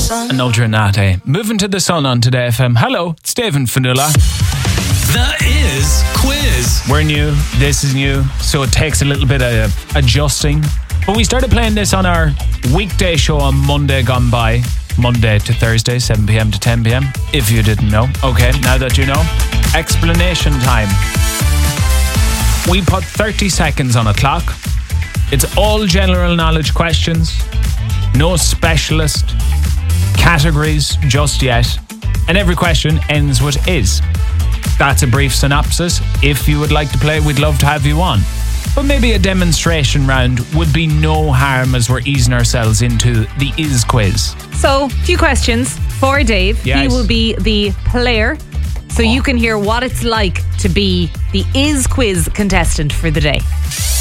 sun. An Ultranate. Moving to the sun on Today FM. Hello, it's Dave and Fionnuala. The Is Quiz. We're new, this is new, so it takes a little bit of adjusting. But we started playing this on our weekday show on Monday gone by. Monday to Thursday, 7 p.m. to 10 p.m. If you didn't know. Okay, now that you know. Explanation time. We put 30 seconds on a clock. It's all general knowledge questions. No specialist categories just yet. And every question ends with is. That's a brief synopsis. If you would like to play, we'd love to have you on. But maybe a demonstration round would be no harm as we're easing ourselves into the Is Quiz. So, a few questions for Dave. Yes. He will be the player, so you can hear what it's like to be the Is Quiz contestant for the day.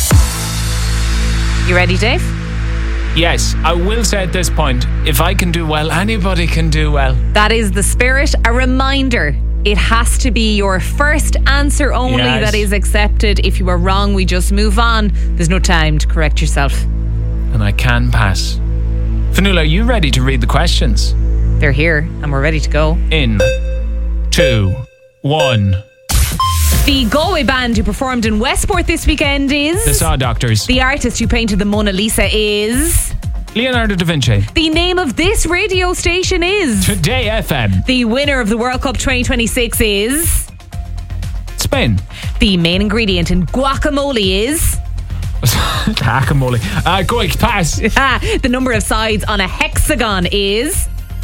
You ready, Dave? Yes, I will say at this point, if I can do well, anybody can do well. That is the spirit. A reminder, it has to be your first answer only that is accepted. If you are wrong, we just move on. There's no time to correct yourself. And I can pass. Fionnuala, are you ready to read the questions? They're here and we're ready to go. In 2, 1. The Galway band who performed in Westport this weekend is... The Saw Doctors. The artist who painted the Mona Lisa is... Leonardo da Vinci. The name of this radio station is... Today FM. The winner of the World Cup 2026 is... Spain. The main ingredient in guacamole is... Guacamole. Quick, pass. The number of sides on a hexagon is...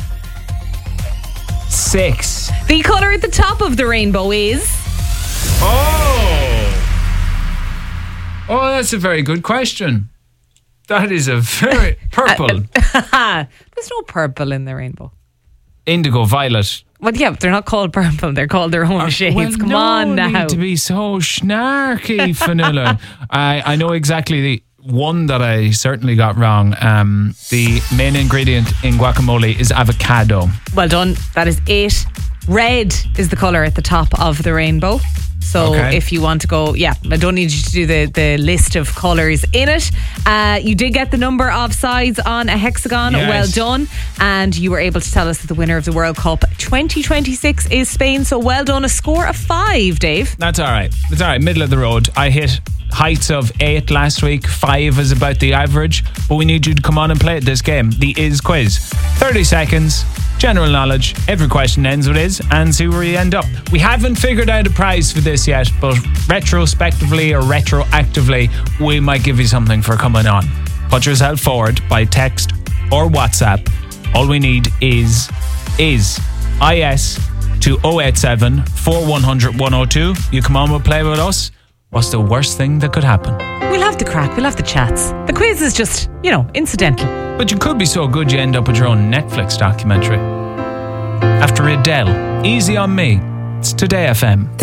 6. The colour at the top of the rainbow is... Oh, that's a very good question. That is a very purple. There's no purple in the rainbow. Indigo, violet. Well, yeah, but they're not called purple. They're called their own shades. Well, Come on now. Need to be so snarky, Fionnuala. I know exactly the one that I certainly got wrong. The main ingredient in guacamole is avocado. Well done. That is it. Red is the colour at the top of the rainbow. So if you want to go, I don't need you to do the list of colours in it. You did get the number of sides on a hexagon. Yes. Well done. And you were able to tell us that the winner of the World Cup 2026 is Spain. So well done. A score of 5, Dave. That's all right. It's all right. Middle of the road. I hit heights of 8 last week. 5 is about the average. But we need you to come on and play this game. The Is Quiz. 30 seconds. General knowledge. Every question ends with is, and see where you end up. We haven't figured out a prize for this yet, but retrospectively or retroactively, we might give you something for coming on. Put yourself forward by text or WhatsApp. All we need is IS to 087 4100 102. You come on, we'll play with us. What's the worst thing that could happen? We'll have the crack. We'll have the chats. The quiz is just, incidental. But you could be so good you end up with your own Netflix documentary. After Adele, Easy on Me. It's Today FM.